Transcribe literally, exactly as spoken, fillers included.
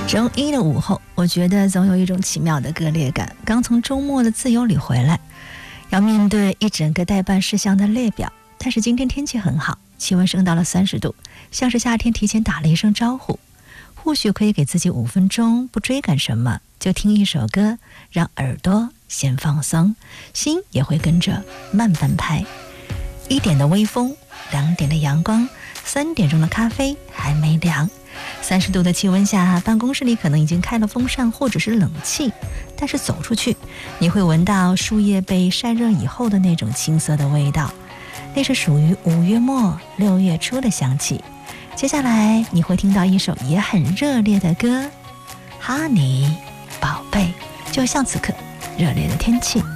周一的午后，我觉得总有一种奇妙的割裂感。刚从周末的自由里回来，要面对一整个待办事项的列表。但是今天天气很好，气温升到了三十度，像是夏天提前打了一声招呼。或许可以给自己五分钟，不追赶什么，就听一首歌，让耳朵先放松，心也会跟着慢半拍。一点的微风，两点的阳光，三点钟的咖啡还没凉。三十度的气温下，办公室里可能已经开了风扇或者是冷气，但是走出去，你会闻到树叶被晒热以后的那种青涩的味道，那是属于五月末六月初的香气。接下来你会听到一首也很热烈的歌，哈尼宝贝，就像此刻热烈的天气。